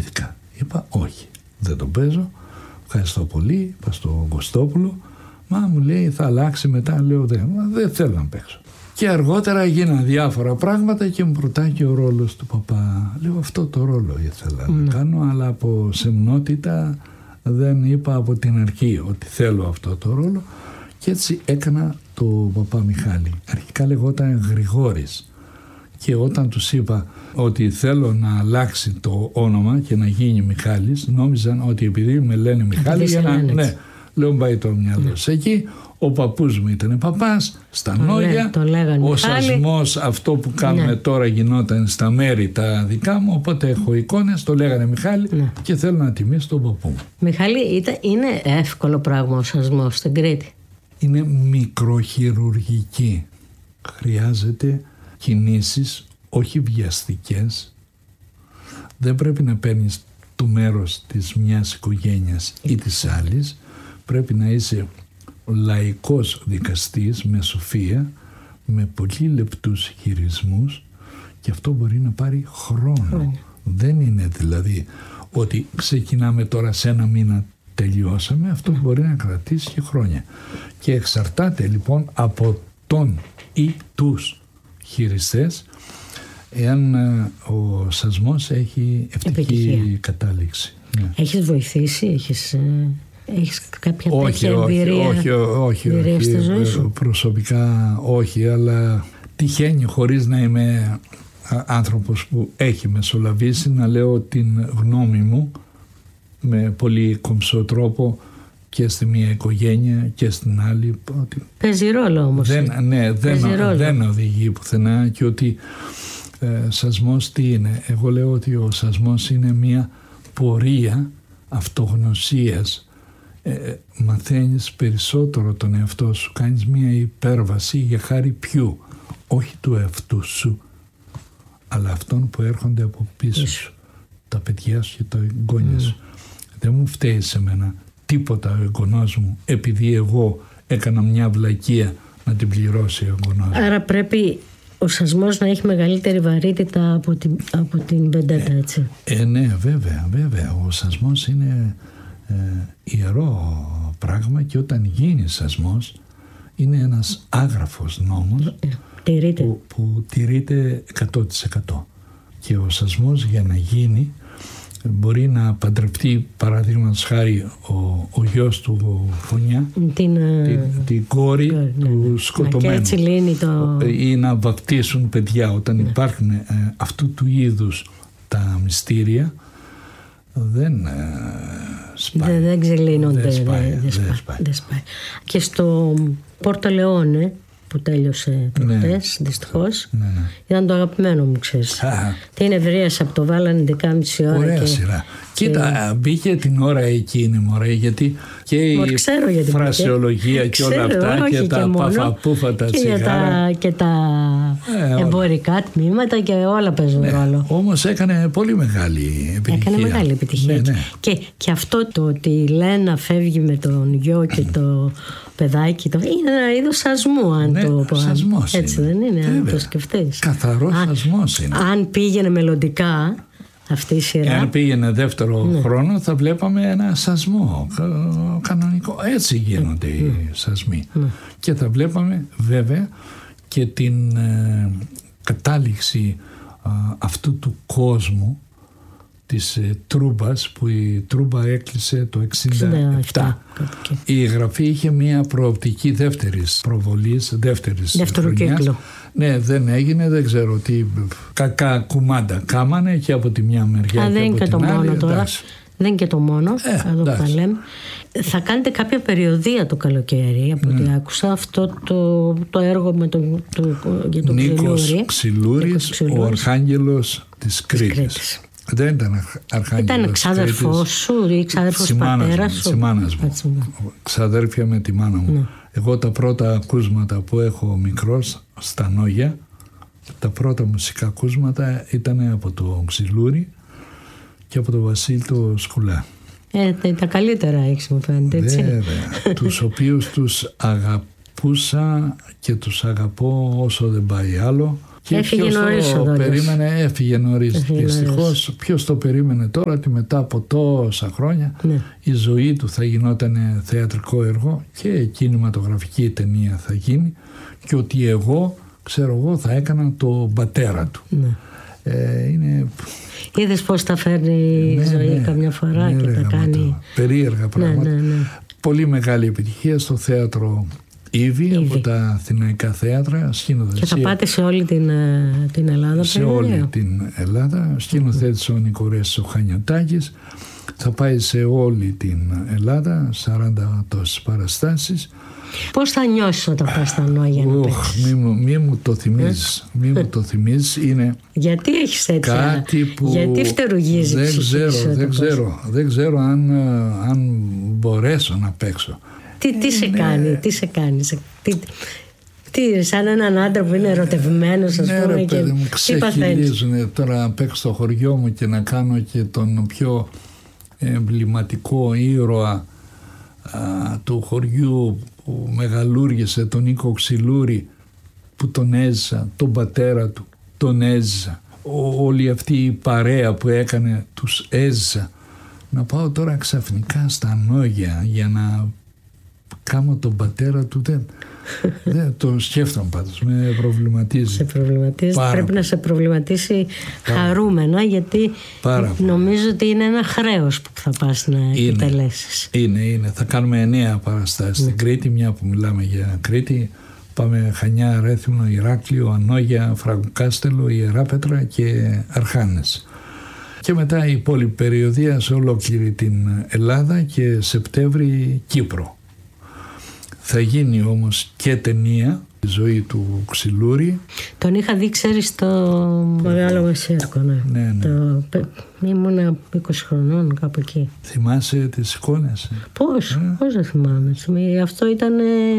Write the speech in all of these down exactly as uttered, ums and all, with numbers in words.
αρνήθηκα. Είπα όχι, δεν τον παίζω, ευχαριστώ πολύ, είπα στον Κωστόπουλο. Μα μου λέει θα αλλάξει μετά, λέω δεν, δεν θέλω να παίξω. Και αργότερα γίναν διάφορα πράγματα και μου προτάει και ο ρόλος του παπά. Λέω αυτό το ρόλο ήθελα mm. να κάνω, αλλά από σεμνότητα δεν είπα από την αρχή ότι θέλω αυτό το ρόλο. Και έτσι έκανα το παπά Μιχάλη. Αρχικά λεγόταν Γρηγόρης. Και όταν τους είπα ότι θέλω να αλλάξει το όνομα και να γίνει Μιχάλης, νόμιζαν ότι επειδή με λένε Μιχάλη, για να, ναι, λέω πάει το μυαλό mm. εκεί. Ο παππούς μου ήταν παπάς, στα Νόγια, ο Μιχάλη. Σασμός, αυτό που κάνουμε ναι. τώρα γινόταν στα μέρη τα δικά μου, οπότε έχω εικόνες, το λέγανε Μιχάλη ναι. και θέλω να τιμήσω τον παππού μου. Μιχάλη, είναι εύκολο πράγμα ο σασμός στην Κρήτη? Είναι μικροχειρουργική. Χρειάζεται κινήσεις, όχι βιαστικές. Δεν πρέπει να παίρνεις το μέρος της μιας οικογένειας ή της άλλης. Πρέπει να είσαι λαϊκός δικαστής με σοφία, με πολύ λεπτούς χειρισμούς, και αυτό μπορεί να πάρει χρόνο. Χρόνια. Δεν είναι δηλαδή ότι ξεκινάμε τώρα σε ένα μήνα τελειώσαμε, αυτό mm. μπορεί να κρατήσει και χρόνια. Και εξαρτάται λοιπόν από τον ή τους χειριστές εάν ο σασμός έχει ευτυχή επιτυχία. Κατάληξη. Ναι. Έχεις βοηθήσει, έχεις... Έχεις κάποια όχι, τέτοια όχι, εμπειρία, όχι, όχι, εμπειρία όχι, στη ζωή σου? Προσωπικά όχι, αλλά τυχαίνει, χωρίς να είμαι άνθρωπος που έχει μεσολαβήσει, να λέω την γνώμη μου με πολύ κομψό τρόπο και στη μία οικογένεια και στην άλλη. Ότι παίζει ρόλο όμως. Δεν, ναι, δεν, ρόλο. δεν οδηγεί πουθενά, και ότι ε, σασμός τι είναι? Εγώ λέω ότι ο σασμός είναι μία πορεία αυτογνωσίας. Ε, μαθαίνεις περισσότερο τον εαυτό σου, κάνεις μία υπέρβαση για χάρη ποιου? Όχι του εαυτού σου, αλλά αυτών που έρχονται από πίσω σου, τα παιδιά σου και τα εγγόνια σου. Mm. Δεν μου φταίει σε μένα τίποτα ο εγγονός μου επειδή εγώ έκανα μια βλακεία να την πληρώσει ο εγγονός μου. Άρα πρέπει ο σασμός να έχει μεγαλύτερη βαρύτητα από την, από την βεντέτα, έτσι? Ε, ε, ναι, βέβαια, βέβαια. Ο σασμός είναι ε, ιερό πράγμα, και όταν γίνει σασμός είναι ένας άγραφος νόμος ε, τηρείται. Που, που τηρείται εκατό τοις εκατό. Και ο σασμός για να γίνει μπορεί να παντρευτεί, παραδείγματος χάρη, ο, ο γιος του Φωνιά την, την, την κόρη ναι, του ναι, σκοτωμένου, και έτσι το... ή να βαπτίσουν παιδιά. Όταν ναι. υπάρχουν ε, αυτού του είδους τα μυστήρια, δεν ε, σπάει. Δεν, δεν ξελίνονται. Δεν σπάει, δεν, δεν σπάει, σπάει. Δεν σπάει. Και στο Πόρτο Λεόνε που τέλειωσε προχτές, ναι, δυστυχώς, ναι, ναι. ήταν το αγαπημένο μου, ξέρεις. Α, την ευρίασα από το βάλανε έντεκα και μισή ώρα. Ωραία και... σειρά. Και... Κοίτα, μπήκε την ώρα εκείνη, μωρέ, γιατί και η γιατί φρασιολογία και ξέρω, όλα αυτά και, και τα παφαπούφα τα τσιγάρα. Και τα ε, εμπορικά τμήματα και όλα παίζουν ναι, ρόλο. Όμως έκανε πολύ μεγάλη επιτυχία. Έκανε μεγάλη επιτυχία. Ναι, ναι. Και, και αυτό το ότι η Λένα φεύγει με τον γιο και το παιδάκι, το, είναι ένα είδος σασμού, αν ναι, το πω. Σασμός έτσι είναι. δεν είναι, Βέβαια. αν το σκεφτείς. Καθαρός σασμός είναι. Αν πήγαινε μελλοντικά αυτή η σειρά. Εάν πήγαινε δεύτερο ναι. χρόνο θα βλέπαμε ένα σασμό κανονικό. Έτσι γίνονται ναι. οι σασμοί. Ναι. Και θα βλέπαμε βέβαια και την ε, κατάληξη ε, αυτού του κόσμου της ε, Τρούμπας, που η Τρούμπα έκλεισε το εξήντα επτά. Η γραφή είχε μια προοπτική δεύτερης προβολής, δεύτερης δεύτερο χρονιάς. κύκλο. Ναι, δεν έγινε, δεν ξέρω τι κακά κουμάντα κάμανε και από τη μια μεριά Α, και δεν από και την το άλλη. Μόνο τώρα. Δεν είναι και το μόνο, ε, εδώ που τα λέμε. Θα κάνετε κάποια περιοδία το καλοκαίρι, από ό,τι ναι. άκουσα, αυτό το, το έργο με το, το, για τον Νίκος Ξυλούρης, ο Αρχάγγελος της Κρήτης. Δεν ήταν αρχάγγελος. Ήταν ξάδερφός σου ή ξάδερφος πατέρας σου? Της μάνας μου. Ξαδέρφια με τη μάνα μου. Ναι. Εγώ τα πρώτα ακούσματα που έχω μικρός στα Νόγια, τα πρώτα μουσικά ακούσματα ήταν από το Ξυλούρη και από τον Βασίλη το Σκουλά. Ε, τα καλύτερα έχεις, μου φαίνεται, έτσι. Βέβαια, τους οποίους τους αγαπούσα και τους αγαπώ όσο δεν πάει άλλο. Και έφυγε νωρίς ο Δόλιος. Περίμενε, έφυγε νωρίς. Δυστυχώς, ποιος το περίμενε τώρα ότι μετά από τόσα χρόνια ναι. η ζωή του θα γινόταν θεατρικό έργο και κινηματογραφική ταινία θα γίνει και ότι εγώ, ξέρω εγώ, θα έκανα το πατέρα του. Ναι. Ε, είναι... Είδες πώς τα φέρνει η ναι, ζωή ναι, καμιά φορά ναι, και ρε, τα κάνει. Περίεργα πράγματα. Ναι, ναι, ναι. Πολύ μεγάλη επιτυχία στο θέατρο Ήβη, από τα αθηναϊκά θέατρα. Και θα πάτε σε όλη την, την Ελλάδα. Σε όλη την Ελλάδα. Σκηνοθέτησε mm-hmm. ο Νικορές ο Χανιωτάκης. Θα πάει σε όλη την Ελλάδα, σαράντα τόσες παραστάσεις. Πώς θα νιώσεις όταν πας στα Νόγια να παίξεις? Μη, μη μου το θυμίζεις. Μη μου το θυμίζεις. Είναι γιατί έχεις έτσι? Κάτι που γιατί φτερουγίζει? Δεν ξέρω, δεν ξέρω, δεν ξέρω αν, αν μπορέσω να παίξω. Τι, τι σε κάνει, τι σε κάνει, σε, τι, τι, σαν έναν άντρα που είναι ερωτευμένος, ας ναι, πούμε, ρε, και παιδί μου, ξεχυλίζουνε τώρα να παίξω στο χωριό μου και να κάνω και τον πιο εμβληματικό ήρωα α, του χωριού που μεγαλούργησε, τον Νίκο Ξυλούρη, που τον έζησα, τον πατέρα του τον έζησα, Ό, όλη αυτή η παρέα που έκανε τους έζησα. Να πάω τώρα ξαφνικά στα Νόγια για να κάνω τον πατέρα του, δεν, δεν το σκέφτομαι πάντως, με προβληματίζει. Σε προβληματίζει, πάρα πρέπει πολύ. Να σε προβληματίσει πάρα χαρούμενα, γιατί πάρα νομίζω πολύ. Ότι είναι ένα χρέος που θα πας να είναι, επιτελέσεις. Είναι, είναι. Θα κάνουμε εννέα παραστάσεις στην Κρήτη, μια που μιλάμε για Κρήτη. Πάμε Χανιά, Ρέθυμνο, Ηράκλειο, Ανόγια, Φραγκοκάστελο, Ιεράπετρα και Αρχάνες. Και μετά η υπόλοιπη περιοδία σε ολόκληρη την Ελλάδα και Σεπτέμβρη Κύπρο. Θα γίνει όμως και ταινία, η ζωή του Ξυλούρη. Τον είχα δει, ξέρεις, στο Μεγάλο Μεσαίρκο, ναι. Ναι, ναι. Το... Ήμουνα είκοσι χρονών κάπου εκεί. Θυμάσαι τις εικόνες? Πώς, ε? πώς δεν θυμάμαι. Αυτό ήταν ε,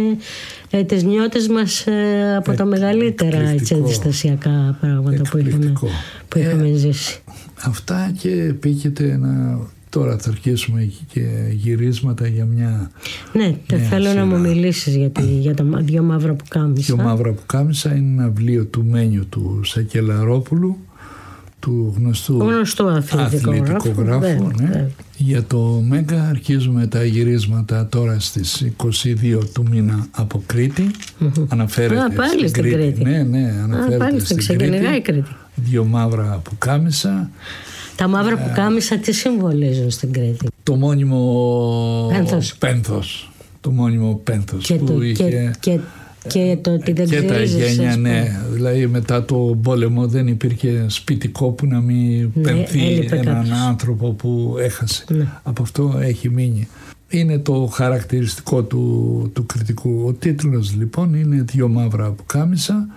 ε, τις νιώτες μας ε, από ε, τα μεγαλύτερα έτσι, αντιστασιακά πράγματα που είχαμε, που είχαμε ε, ζήσει. Αυτά και επίκειται να... Τώρα θα αρχίσουμε και γυρίσματα για μια... Ναι, θέλω σειρά. Να μου μιλήσεις για, τη, για τα δύο μαύρα πουκάμισα. Δύο μαύρα πουκάμισα είναι ένα βιβλίο του Μένιου του Σακελαρόπουλου, του γνωστού, γνωστού αθλητικογράφου. Ναι. Ναι. Για το Μέγκα αρχίζουμε τα γυρίσματα τώρα στις είκοσι δύο του μήνα από Κρήτη. Mm-hmm. Αναφέρεται Α, πάλι στην Κρήτη. Κρήτη. Ναι, ναι, αναφέρεται Α, πάλι στην Κρήτη. Κρήτη. Δύο μαύρα πουκάμισα. Τα μαύρα πουκάμισα τι συμβολίζουν στην Κρήτη? Το μόνιμο πένθος. πένθος. Το μόνιμο πένθος και που το, είχε... Και, και, και το ότι δεν και ξυρίζεις, τα γένια, ναι. Δηλαδή μετά το πόλεμο δεν υπήρχε σπιτικό που να μην ναι, πενθεί έναν κάποιος. άνθρωπο που έχασε. Ναι. Από αυτό έχει μείνει. Είναι το χαρακτηριστικό του, του κριτικού. Ο τίτλος λοιπόν είναι «Δύο μαύρα πουκάμισα».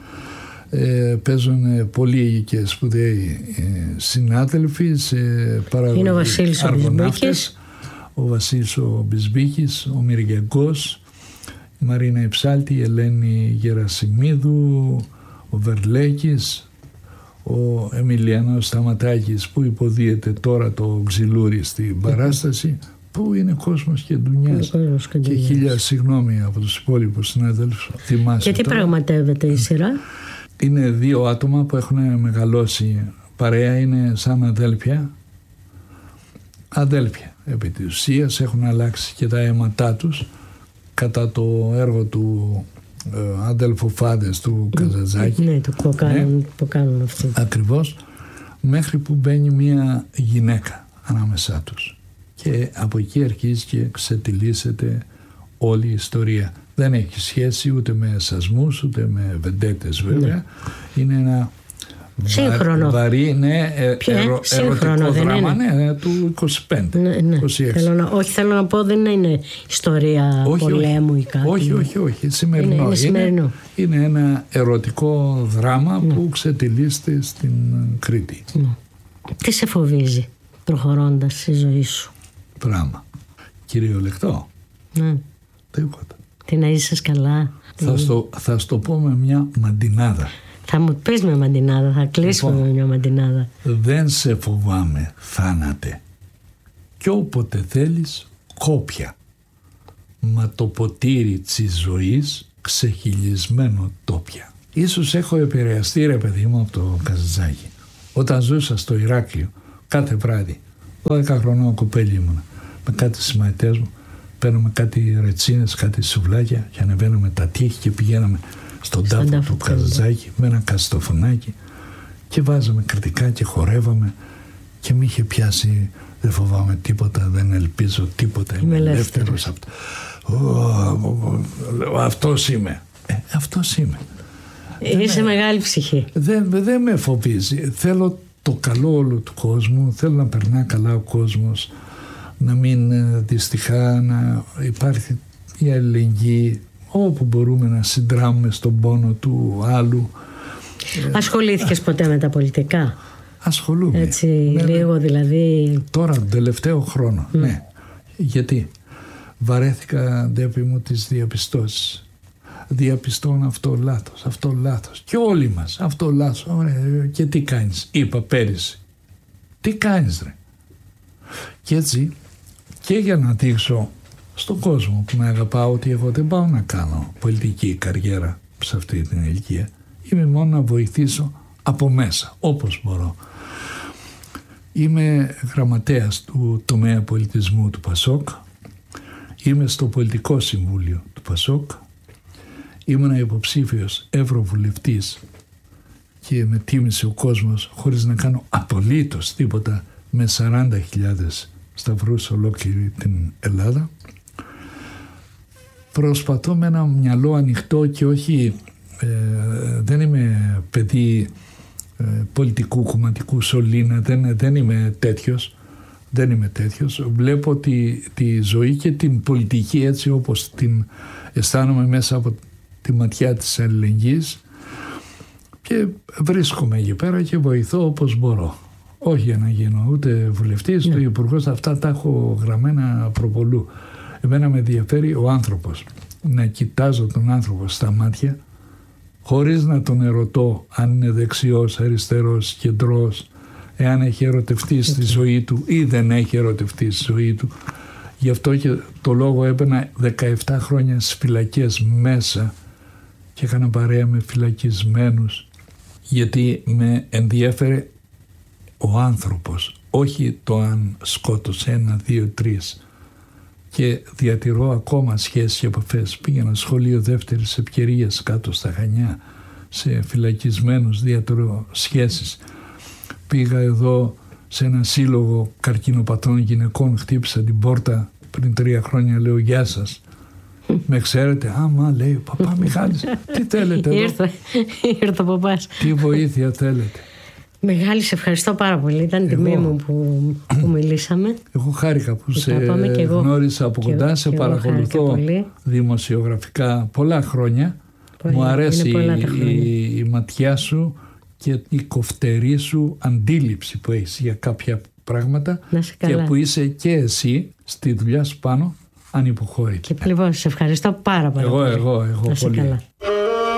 Ε, παίζουν πολλοί και σπουδαίοι ε, συνάδελφοι σε παραγωγή. Είναι ο Βασίλης ο Μπισμπίκης, ο Βασίλης ο Μπισμπίκης, ο Μυριγκός, η Μαρίνα Υψάλτη, η Ελένη Γερασιμίδου, ο Βερλέκης, ο Εμιλιανός Σταματάκης που υποδίεται τώρα το Ξυλούρη στην παράσταση, που είναι κόσμος και ντουνιάς. Και, και χίλια συγγνώμη από τους υπόλοιπους συναδέλφους. Και τι πραγματεύεται η σειρά? Είναι δύο άτομα που έχουν μεγαλώσει παρέα, είναι σαν αδέλφια. Αδέλφια επί της ουσίας, έχουν αλλάξει και τα αίματά τους κατά το έργο του ε, αδελφοφάδες του Καζαντζάκη. Ναι, το που κάνουν, ναι, που κάνουν αυτό. Ακριβώς, μέχρι που μπαίνει μια γυναίκα ανάμεσά τους. Και από εκεί αρχίζει και ξετυλίσσεται όλη η ιστορία. Δεν έχει σχέση ούτε με σασμούς ούτε με βεντέτες βέβαια. Ναι. Είναι ένα σύγχρονο. βαρύ, ναι, ερω, ερωτικό δράμα, ναι, του είκοσι πέντε. Ναι, ναι. είκοσι έξι. Θέλω να, όχι, θέλω να πω, δεν είναι ιστορία όχι, πολέμου όχι, ή κάτι. Όχι, όχι, όχι. Σημερινό. Είναι, είναι, σημερινό. είναι, είναι ένα ερωτικό δράμα ναι. που ξετυλίσσεται στην Κρήτη. Ναι. Τι σε φοβίζει προχωρώντας στη ζωή σου? Πράγμα. Κυριολεκτό. Ναι. Τίποτα. Τι να είσαι καλά. Θα στο, θα στο πω με μια μαντινάδα. Θα μου πεις με μαντινάδα, θα κλείσουμε λοιπόν, με μια μαντινάδα. Δεν σε φοβάμαι, θάνατε. Κι όποτε θέλεις κόπια. Μα το ποτήρι της ζωής ξεχυλισμένο τόπια. Ίσως έχω επηρεαστεί, ρε παιδί μου, από το Καζαντζάκη. Όταν ζούσα στο Ηράκλειο, κάθε βράδυ, δώδεκα χρονών κοπέλι ήμουνα, με κάτι συμμαθητές μου, παίρνουμε κάτι ρετσίνες, κάτι σουβλάκια και ανεβαίνουμε τα τείχη και πηγαίναμε στον τάφο του Καζαντζάκη με ένα καστοφωνάκι και βάζαμε κριτικά και χορεύαμε και μη είχε πιάσει, δεν φοβάμαι τίποτα, δεν ελπίζω τίποτα, είμαι ελεύθερος. Αυτό. Αυτός είμαι. Ε, αυτός είμαι. Είσαι με, μεγάλη ψυχή. Δεν, δεν με φοβίζει. Θέλω το καλό όλου του κόσμου, θέλω να περνά καλά ο κόσμος, να μην δυστυχά, να υπάρχει η αλληλεγγύη, όπου μπορούμε να συντράμουμε στον πόνο του άλλου. Ασχολήθηκες ποτέ με τα πολιτικά? Ασχολούμαι. Έτσι ναι, λίγο δηλαδή. Τώρα τον τελευταίο χρόνο, mm. ναι. Γιατί βαρέθηκα, Ντέπη μου, τις διαπιστώσεις. Διαπιστώνω αυτό λάθος, αυτό λάθος. Και όλοι μας, αυτό λάθος. Ωραία, και τι κάνεις? Είπα πέρυσι. Τι κάνεις, ρε? Και έτσι, και για να δείξω στον κόσμο που με αγαπάω ότι εγώ δεν πάω να κάνω πολιτική καριέρα σε αυτή την ηλικία. Είμαι μόνο να βοηθήσω από μέσα, όπως μπορώ. Είμαι γραμματέας του τομέα πολιτισμού του Πασόκ. Είμαι στο πολιτικό συμβούλιο του Πασόκ. Ήμουν υποψήφιος ευρωβουλευτής και με τίμησε ο κόσμος χωρίς να κάνω απολύτως τίποτα, με σαράντα χιλιάδες σταυρούς ολόκληρη την Ελλάδα. Προσπαθώ με ένα μυαλό ανοιχτό και όχι, ε, δεν είμαι παιδί ε, πολιτικού, κομματικού σωλήνα, δεν, δεν είμαι τέτοιος, δεν είμαι τέτοιος. Βλέπω τη, τη ζωή και την πολιτική έτσι όπως την αισθάνομαι μέσα από τη ματιά της αλληλεγγύης και βρίσκομαι εκεί πέρα και βοηθώ όπως μπορώ. Όχι για να γίνω ούτε βουλευτής, ούτε υπουργός, αυτά τα έχω γραμμένα προπολού. Εμένα με ενδιαφέρει ο άνθρωπος. Να κοιτάζω τον άνθρωπο στα μάτια χωρίς να τον ερωτώ αν είναι δεξιός, αριστερός, κεντρός, εάν έχει ερωτευτεί στη ζωή του ή δεν έχει ερωτευτεί στη ζωή του. Γι' αυτό και το λόγο έμπαινα δεκαεπτά χρόνια στις φυλακές μέσα και έκανα παρέα με φυλακισμένους, γιατί με ενδιέφερε ο άνθρωπος, όχι το αν σκότωσε ένα, δύο, τρεις. Και διατηρώ ακόμα σχέσεις και επαφές. Πήγαινα σχολείο δεύτερης ευκαιρίας κάτω στα Χανιά, σε φυλακισμένους, διατηρώ σχέσεις. Πήγα εδώ σε ένα σύλλογο καρκινοπαθών γυναικών, χτύπησα την πόρτα πριν τρία χρόνια, λέω γεια σας. Με ξέρετε? Άμα, λέει ο παπά Μιχάλης, τι θέλετε εδώ? Ήρθε, ήρθε ο παπάς. Τι βοήθεια θέλετε? Μεγάλη, σε ευχαριστώ πάρα πολύ. Ήταν τιμή μου που, που μιλήσαμε. Εγώ χάρηκα που σε γνώρισα από κοντά, σε παρακολουθώ δημοσιογραφικά πολλά χρόνια. Πολύ, μου αρέσει η, η ματιά σου και η κοφτερή σου αντίληψη που έχεις για κάποια πράγματα και που είσαι και εσύ στη δουλειά σου πάνω ανυποχώρητη. Και λοιπόν, σε ευχαριστώ πάρα πολύ. Εγώ, εγώ, εγώ πολύ. Καλά.